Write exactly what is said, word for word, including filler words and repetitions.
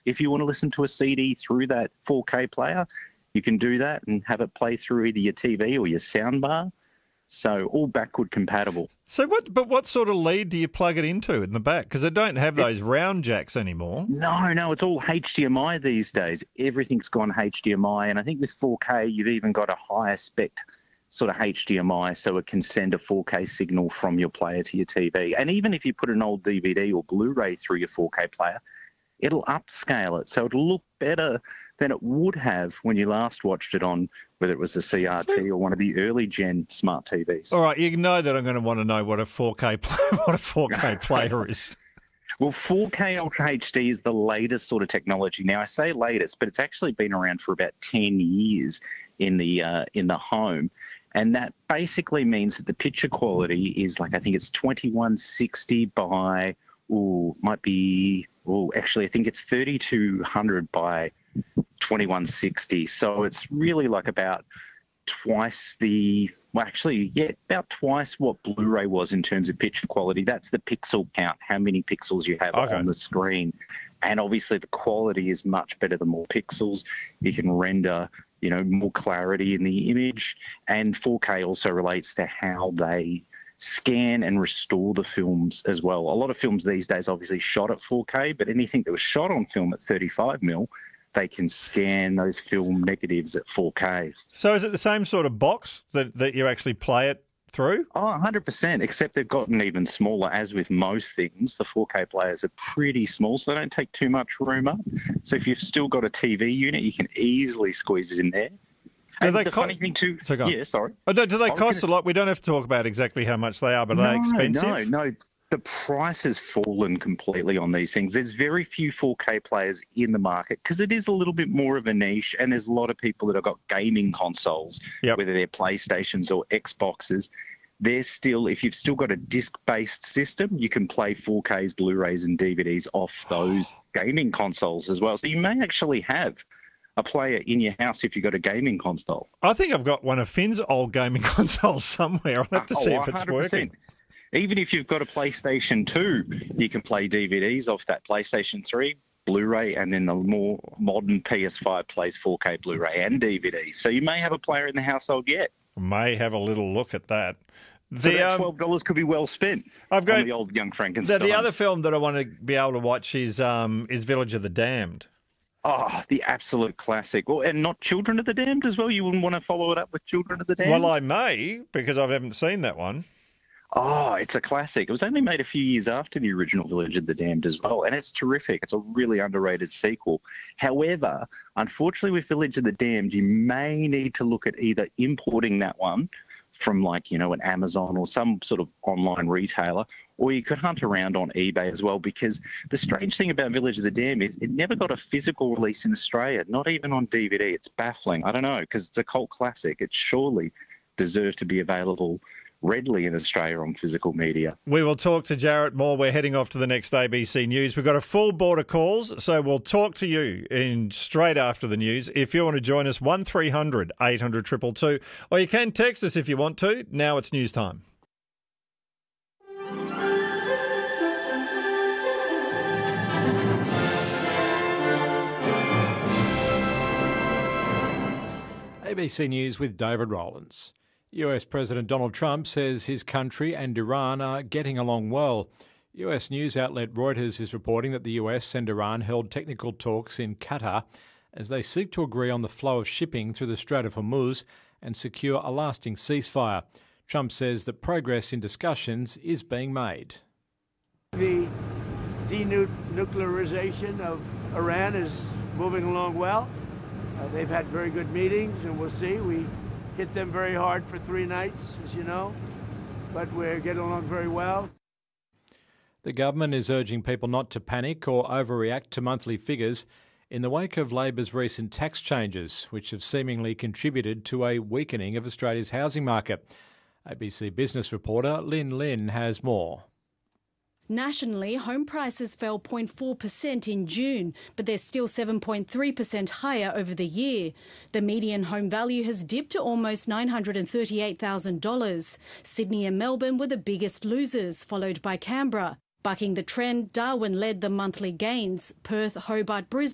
If you want to listen to a C D through that four K player, you can do that and have it play through either your T V or your soundbar. So all backward compatible. So what? But what sort of lead do you plug it into in the back? Because they don't have those It's, round jacks anymore. No, no, it's all H D M I these days. Everything's gone H D M I, and I think with four K, you've even got a higher spec sort of H D M I, so it can send a four K signal from your player to your T V. And even if you put an old D V D or Blu-ray through your four K player, it'll upscale it, so it'll look better than it would have when you last watched it on, whether it was a C R T or one of the early gen smart T Vs. All right, you know that I'm going to want to know what a four K play, what a four K player is. Well, four K Ultra H D is the latest sort of technology. Now, I say latest, but it's actually been around for about ten years in the uh, in the home. And that basically means that the picture quality is like, I think it's twenty-one sixty by, ooh, might be, oh, actually, I think it's thirty-two hundred by twenty-one sixty. So it's really like about twice the, well, actually, yeah, about twice what Blu-ray was in terms of picture quality. That's the pixel count, how many pixels you have okay. on the screen. And obviously the quality is much better the more pixels. You can render, you know, more clarity in the image. And four K also relates to how they scan and restore the films as well. A lot of films these days obviously shot at four K, but anything that was shot on film at thirty-five mil, they can scan those film negatives at four K. So is it the same sort of box that, that you actually play it through? Oh, one hundred percent, except they've gotten even smaller. As with most things, the four K players are pretty small, so they don't take too much room up. So if you've still got a T V unit, you can easily squeeze it in there. Do And they the co- funny thing too, so yeah, sorry. Oh, do, do they I was cost gonna- a lot? We don't have to talk about exactly how much they are, but are they No, expensive? No, no. The price has fallen completely on these things. There's very few four K players in the market because it is a little bit more of a niche, and there's a lot of people that have got gaming consoles, Yep. whether they're PlayStations or Xboxes. They're still, if you've still got a disc-based system, you can play four Ks, Blu-rays and D V Ds off those gaming consoles as well. So you may actually have a player in your house if you've got a gaming console. I think I've got one of Finn's old gaming consoles somewhere. I'll have to see Oh, if it's one hundred percent. working. Even if you've got a PlayStation two, you can play D V Ds off that PlayStation three, Blu-ray, and then the more modern P S five plays four K Blu-ray and D V D. So you may have a player in the household yet. May have a little look at that. So The, that um, twelve dollars could be well spent I've got on the old Young the, Frankenstein. the other film that I want to be able to watch is um, is Village of the Damned. Oh, the absolute classic. Well, and not Children of the Damned as well? You wouldn't want to follow it up with Children of the Damned? Well, I may, because I haven't seen that one. Oh, it's a classic. It was only made a few years after the original Village of the Damned as well, and it's terrific. It's a really underrated sequel. However, unfortunately with Village of the Damned, you may need to look at either importing that one from like, you know, an Amazon or some sort of online retailer, or you could hunt around on eBay as well, because the strange thing about Village of the Damned is it never got a physical release in Australia, not even on D V D. It's baffling. I don't know, because it's a cult classic. It surely deserved to be available readily in Australia on physical media. We will talk to Jarrett more. We're heading off to the next A B C News. We've got a full board of calls, so we'll talk to you in straight after the news. If you want to join us, one three hundred eight hundred two two two, or you can text us if you want to. Now it's news time. A B C News with David Rowlands. U S President Donald Trump says his country and Iran are getting along well. U S news outlet Reuters is reporting that the U S and Iran held technical talks in Qatar as they seek to agree on the flow of shipping through the Strait of Hormuz and secure a lasting ceasefire. Trump says that progress in discussions is being made. The denuclearization of Iran is moving along well. Uh, they've had very good meetings, and we'll see. We hit them very hard for three nights, as you know, but we're getting along very well. The government is urging people not to panic or overreact to monthly figures in the wake of Labor's recent tax changes, which have seemingly contributed to a weakening of Australia's housing market. A B C Business reporter Lynn Lynn has more. Nationally, home prices fell zero point four percent in June, but they're still seven point three percent higher over the year. The median home value has dipped to almost nine hundred thirty-eight thousand dollars. Sydney and Melbourne were the biggest losers, followed by Canberra. Bucking the trend, Darwin led the monthly gains. Perth, Hobart, Brisbane